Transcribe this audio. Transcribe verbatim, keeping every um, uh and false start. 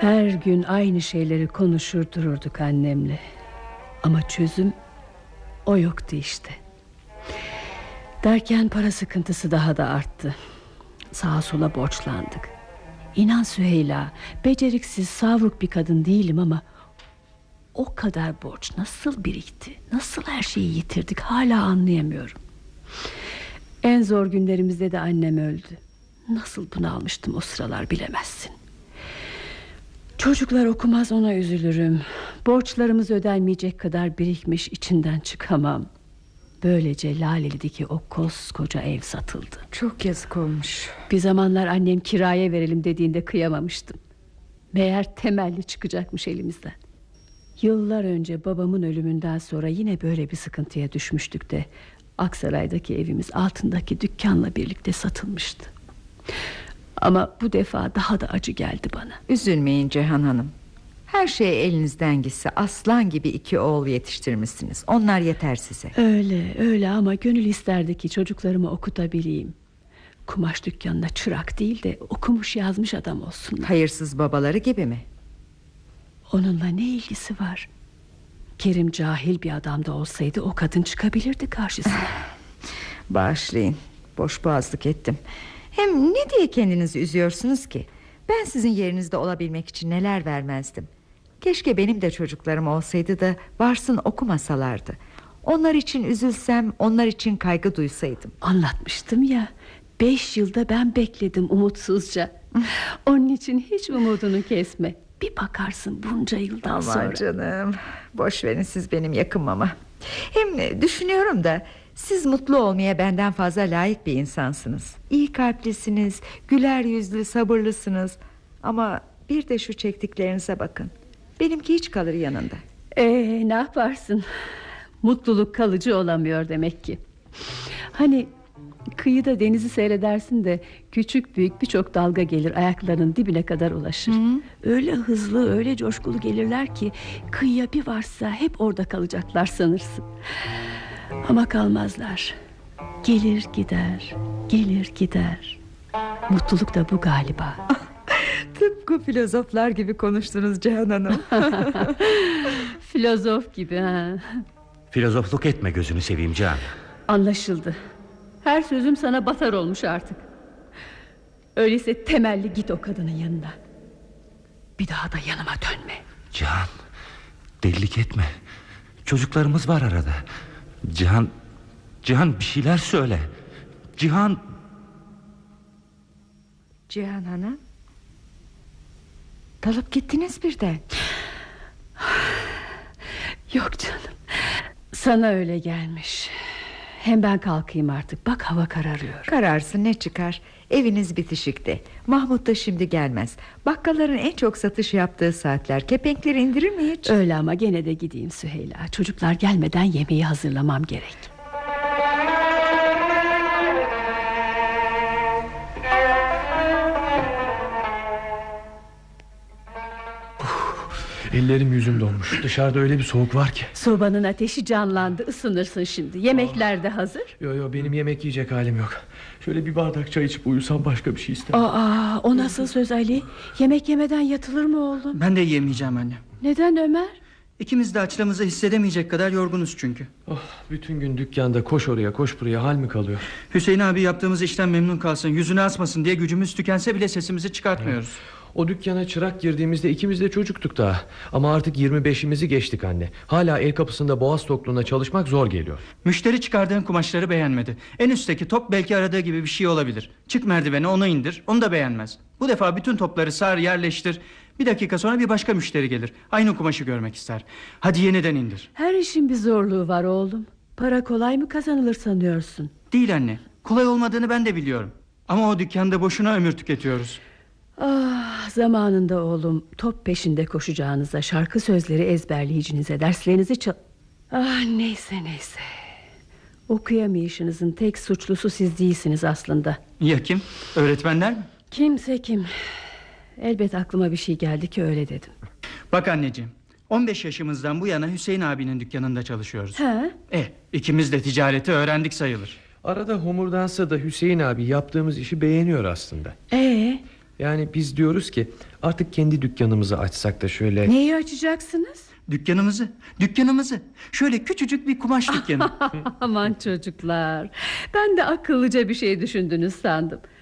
Her gün aynı şeyleri konuşur dururduk annemle. Ama çözüm o yoktu işte. Derken para sıkıntısı daha da arttı. Sağa sola borçlandık. İnan Süheyla, beceriksiz, savruk bir kadın değilim ama o kadar borç nasıl birikti? Nasıl her şeyi yitirdik hala anlayamıyorum. En zor günlerimizde de annem öldü. Nasıl bunalmıştım o sıralar bilemezsin. Çocuklar okumaz, ona üzülürüm. Borçlarımız ödenmeyecek kadar birikmiş, içinden çıkamam. Böylece Laleli'deki o koskoca ev satıldı. Çok yazık olmuş. Bir zamanlar annem kiraya verelim dediğinde kıyamamıştım. Meğer temelli çıkacakmış elimizden. Yıllar önce babamın ölümünden sonra yine böyle bir sıkıntıya düşmüştük de Aksaray'daki evimiz altındaki dükkanla birlikte satılmıştı. Ama bu defa daha da acı geldi bana. Üzülmeyin Cihan Hanım. Her şey elinizden gitse aslan gibi iki oğul yetiştirmişsiniz. Onlar yeter size. Öyle öyle ama gönül isterdi ki çocuklarımı okutabileyim. Kumaş dükkanına çırak değil de okumuş yazmış adam olsunlar. Hayırsız babaları gibi mi? Onunla ne ilgisi var? Kerim cahil bir adam da olsaydı o kadın çıkabilirdi karşısına. Bağışlayın, boş boğazlık ettim. Hem ne diye kendinizi üzüyorsunuz ki? Ben sizin yerinizde olabilmek için neler vermezdim. Keşke benim de çocuklarım olsaydı da varsın okumasalardı. Onlar için üzülsem, onlar için kaygı duysaydım. Anlatmıştım ya, beş yılda ben bekledim umutsuzca. Onun için hiç umudunu kesme. Bir bakarsın bunca yıldan Aman sonra. Aman canım, boş verin siz benim yakınmama. Hem düşünüyorum da siz mutlu olmaya benden fazla layık bir insansınız. İyi kalplisiniz, güler yüzlü, sabırlısınız. Ama bir de şu çektiklerinize bakın. Benimki hiç kalır yanında. Ee, ne yaparsın? Mutluluk kalıcı olamıyor demek ki. Hani kıyıda denizi seyredersin de küçük büyük birçok dalga gelir, ayaklarının dibine kadar ulaşır. Hı-hı. Öyle hızlı, öyle coşkulu gelirler ki kıyıya bir varsa hep orada kalacaklar sanırsın. Ama kalmazlar. Gelir gider, gelir gider. Mutluluk da bu galiba. Tıpkı filozoflar gibi konuştunuz Cihan Hanım. Filozof gibi ha. Filozofluk etme gözünü seveyim Cihan. Anlaşıldı. Her sözüm sana batar olmuş artık. Öyleyse temelli git o kadının yanına. Bir daha da yanıma dönme. Cihan, delilik etme. Çocuklarımız var arada. Cihan, Cihan bir şeyler söyle. Cihan. Cihan Hanım, dalıp gittiniz birden. Yok canım, sana öyle gelmiş. Hem ben kalkayım artık, bak hava kararıyor. Kararsın, ne çıkar? Eviniz bitişikte. Mahmut da şimdi gelmez. Bakkalların en çok satış yaptığı saatler. Kepenkleri indirir mi hiç? Öyle ama gene de gideyim Süheyla. Çocuklar gelmeden yemeği hazırlamam gerek. Ellerim yüzüm donmuş. Dışarıda öyle bir soğuk var ki. Sobanın ateşi canlandı, ısınırsın şimdi. Yemekler de hazır. Yo yo, benim yemek yiyecek halim yok. Şöyle bir bardak çay içip uyusam başka bir şey istemem. Aa, o nasıl söz Ali? Yemek yemeden yatılır mı oğlum? Ben de yiyemeyeceğim anne. Neden Ömer? İkimiz de açlığımızı hissedemeyecek kadar yorgunuz çünkü. Oh, bütün gün dükkanda koş oraya koş buraya, hal mi kalıyor? Hüseyin abi yaptığımız işten memnun kalsın, yüzünü asmasın diye gücümüz tükense bile sesimizi çıkartmıyoruz. Evet. O dükkana çırak girdiğimizde ikimiz de çocuktuk daha. Ama artık yirmi beşimizi geçtik anne. Hala el kapısında boğaz tokluğunda çalışmak zor geliyor. Müşteri çıkardığın kumaşları beğenmedi. En üstteki top belki aradığı gibi bir şey olabilir. Çık merdiveni, onu indir, onu da beğenmez. Bu defa bütün topları sar, yerleştir. Bir dakika sonra bir başka müşteri gelir. Aynı kumaşı görmek ister. Hadi yeniden indir. Her işin bir zorluğu var oğlum. Para kolay mı kazanılır sanıyorsun? Değil anne, kolay olmadığını ben de biliyorum. Ama o dükkanda boşuna ömür tüketiyoruz. Ah, zamanında oğlum top peşinde koşacağınıza, şarkı sözleri ezberleyicinize, derslerinizi çal... Ah, neyse neyse. Okuyamayışınızın tek suçlusu siz değilsiniz aslında. Ya kim? Öğretmenler mi? Kimse kim. Elbet aklıma bir şey geldi ki öyle dedim. Bak anneciğim, on beş yaşımızdan bu yana Hüseyin abinin dükkanında çalışıyoruz. He? E, ikimiz de ticareti öğrendik sayılır. Arada homurdansa da Hüseyin abi yaptığımız işi beğeniyor aslında. Ee? Yani biz diyoruz ki artık kendi dükkanımızı açsak da şöyle... Neyi açacaksınız? Dükkanımızı, dükkanımızı. Şöyle küçücük bir kumaş dükkanı. Aman çocuklar, ben de akıllıca bir şey düşündünüz sandım.